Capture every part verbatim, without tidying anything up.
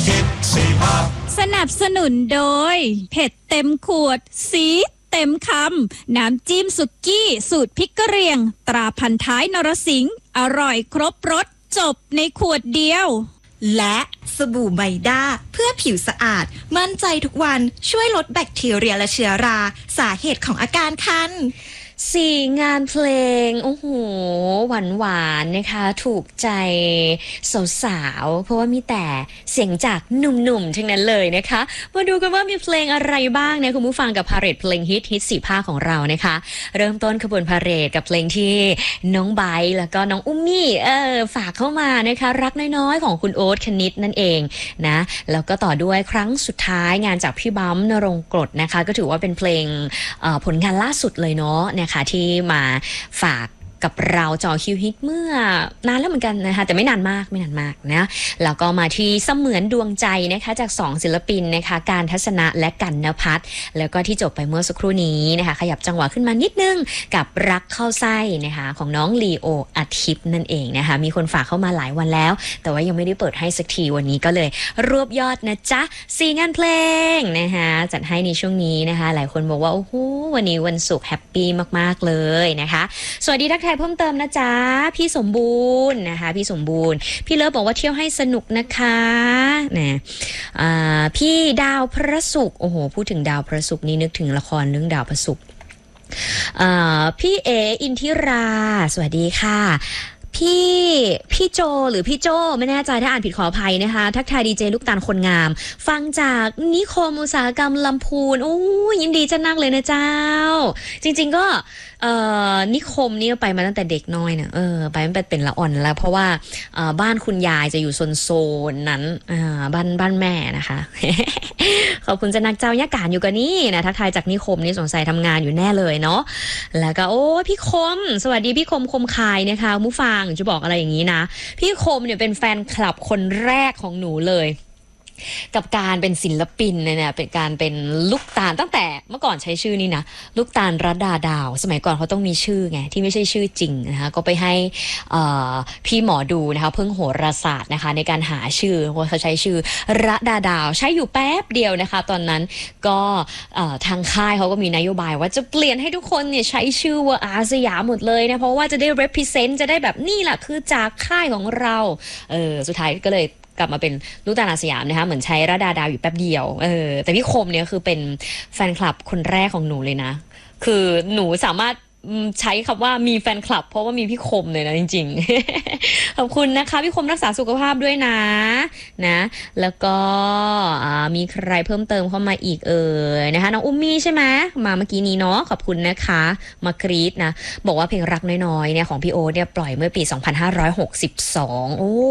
สนับสนุนโดยเผ็ดเต็มขวดซีดเต็มคำน้ำจิ้มสุกี้สูตรพริกกะเหรี่ยงตราพันท้ายนรสิงห์อร่อยครบรสจบในขวดเดียวและสบู่ไมด้าเพื่อผิวสะอาดมั่นใจทุกวันช่วยลดแบคทีเรียและเชื้อราสาเหตุของอาการคันสี่งานเพลงโอ้โหหวานหวานนะคะถูกใจสาวๆเพราะว่ามีแต่เสียงจากหนุ่มๆทั้งนั้นเลยนะคะมาดูกันว่ามีเพลงอะไรบ้างเนี่ยคุณผู้ฟังกับพาเหรดเพลงฮิตฮิตสี่ภาคของเรานะคะเริ่มต้นขบวนพาเหรดกับเพลงที่น้องไบร์ทแล้วก็น้องอุ้มมี่เออฝากเข้ามานะคะรักน้อยๆของคุณโอ๊ตคณิตนั่นเองนะแล้วก็ต่อด้วยครั้งสุดท้ายงานจากพี่บัมนรงกฎนะคะก็ถือว่าเป็นเพลงผลงานล่าสุดเลยเนาะนะคะที่มาฝากกับเราจอคิวฮิตเมื่อนานแล้วเหมือนกันนะคะแต่ไม่นานมากไม่นานมากนะแล้วก็มาที่เสมือนดวงใจนะคะจากสองศิลปินนะคะการทัศนะและกันณภัทรแล้วก็ที่จบไปเมื่อสักครู่นี้นะคะขยับจังหวะขึ้นมานิดนึงกับรักเข้าไส้นะคะของน้องลีโออาทิตย์นั่นเองนะคะมีคนฝากเข้ามาหลายวันแล้วแต่ว่ายังไม่ได้เปิดให้สักทีวันนี้ก็เลยรวบยอดนะจ๊ะสี่งานเพลงนะคะจัดให้ในช่วงนี้นะคะหลายคนบอกว่าโอ้โหวันนี้วันศุกร์แฮปปี้มากๆเลยนะคะสวัสดีทักทายเพิ่มเติมนะจ๊ะพี่สมบูรณ์นะคะพี่สมบูรณ์พี่เลิฟบอกว่าเที่ยวให้สนุกนะคะนะพี่ดาวพระศุกร์โอ้โหพูดถึงดาวพระศุกร์นี่นึกถึงละครเรื่องดาวพระศุกร์พี่เออินทิราสวัสดีค่ะพี่พี่โจหรือพี่โจไม่แน่ใจถ้าอ่านผิดขออภัยนะคะทักทายดีเจลูกตาลคนงามฟังจากนิคมอุตสาหกรรมลำพูนโอ้ยินดีจะนักเลยนะเจ้าจริงๆก็เอ่อนิคมนี่ไปมาตั้งแต่เด็กน้อยนะเออไปมันเป็นละอ่อนแล้วเพราะว่าบ้านคุณยายจะอยู่โซนโซนนั้นบ้านบ้านแม่นะคะ ขอบคุณจะนักเจ้ายากาศอยู่กันนี่นะทักทายจากนิคมนี่สงสัยทำงานอยู่แน่เลยเนาะแล้วก็โอ้พี่คมสวัสดีพี่คมคมคายนะคะมุฟังจะบอกอะไรอย่างนี้นะพี่คมเนี่ยเป็นแฟนคลับคนแรกของหนูเลยกับการเป็นศิลปินเนี่ยเป็นการเป็นลูกตาลตั้งแต่เมื่อก่อนใช้ชื่อนี้นะลูกตาลรัตดาดาวสมัยก่อนเขาต้องมีชื่อไงที่ไม่ใช่ชื่อจริงนะคะก็ไปให้พี่หมอดูนะคะเพิ่งโหราศาสตร์นะคะในการหาชื่อเพราะเขาใช้ชื่อรัตดาดาวใช้อยู่แป๊บเดียวนะคะตอนนั้นก็ทางค่ายเขาก็มีนโยบายว่าจะเปลี่ยนให้ทุกคนเนี่ยใช้ชื่อว่าอาสยามหมดเลยนะเพราะว่าจะได้ represent จะได้แบบนี่แหละคือจากค่ายของเราเออสุดท้ายก็เลยกลับมาเป็นลูกตาลอาสยามนะคะเหมือนใช้ระดาดาวอยู่แป๊บเดียวเออแต่พี่คมเนี่ยคือเป็นแฟนคลับคนแรกของหนูเลยนะคือหนูสามารถใช้คำว่ามีแฟนคลับเพราะว่ามีพี่คมเลยนะจริงๆขอบคุณนะคะพี่คมรักษาสุขภาพด้วยนะนะแล้วก็มีใครเพิ่มเติมเข้ามาอีกเอ่ยนะคะน้องอุ้มมี่ใช่ไหมมาเมื่อกี้นี้เนาะขอบคุณนะคะมากรี๊ดนะบอกว่าเพลงรักน้อยๆเนี่ยของพี่โอ๊ตเนี่ยปล่อยเมื่อปีสองพันห้าร้อยหกสิบสองโอ้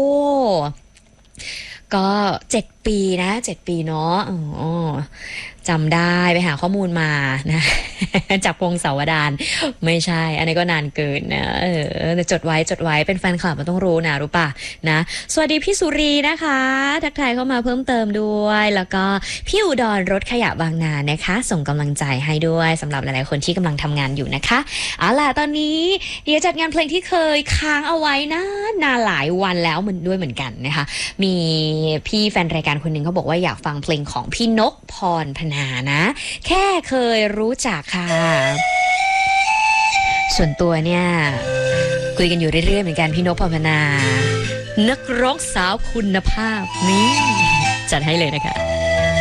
ก็เจ็ดปีนะเจ็ดปีเนาะอ๋อจำได้ไปหาข้อมูลมานะจากพงศาวดารไม่ใช่อันนี้ก็นานเกินนะเออจดไว้จดไว้เป็นแฟนคลับมันต้องรู้นะรู้ป่ะนะสวัสดีพี่สุรีนะคะทักทายเข้ามาเพิ่มเติมด้วยแล้วก็พี่อุดรรถขยะบางนานะคะส่งกำลังใจให้ด้วยสำหรับหลายๆคนที่กำลังทำงานอยู่นะคะเอาล่ะตอนนี้เดี๋ยวจัดงานเพลงที่เคยค้างเอาไว้นานนานหลายวันแล้วเหมือนด้วยเหมือนกันนะคะมีพี่แฟนรายการคนหนึ่งเขาบอกว่าอยากฟังเพลงของพี่นกพรพนานะแค่เคยรู้จักค่ะส่วนตัวเนี่ยคุยกันอยู่เรื่อยๆเหมือนกันพี่นกพรพนานักร้องสาวคุณภาพนี่จัดให้เลยนะคะ